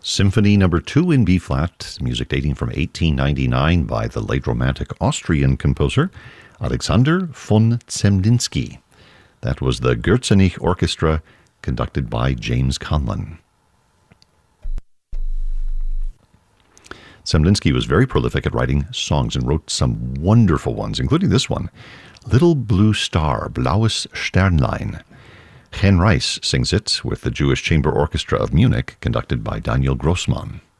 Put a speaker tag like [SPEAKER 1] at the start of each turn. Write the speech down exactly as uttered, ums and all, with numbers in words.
[SPEAKER 1] Symphony Number Two in B-flat, music dating from eighteen ninety-nine by the late Romantic Austrian composer Alexander von Zemlinsky. That was the Gürzenich Orchestra, conducted by James Conlon. Zemlinsky was very prolific at writing songs and wrote some wonderful ones, including this one, Little Blue Star, Blaues Sternlein. Chen Reis sings it with the Jewish Chamber Orchestra of Munich, conducted by Daniel Grossmann.